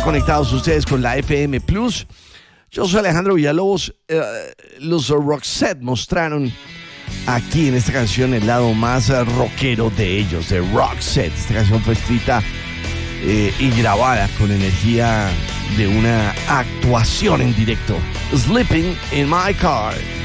conectados ustedes con la FM Plus. Yo soy Alejandro Villalobos. Los Roxette mostraron aquí en esta canción el lado más rockero de ellos, de Roxette. Esta canción fue escrita y grabada con energía de una actuación en directo. Sleeping in My Car.